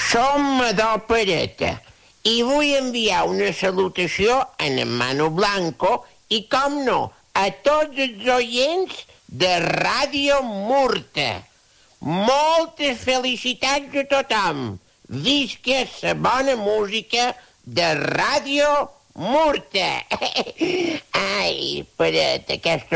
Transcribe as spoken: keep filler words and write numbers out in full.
Som Madó Pereta i vull enviar una salutació a en Manu Blanco i, com no, a tots els oients de Ràdio Murta. Moltes felicitats a tothom. Visca la bona música de Ràdio Murta. Ai, Pereta, aquesta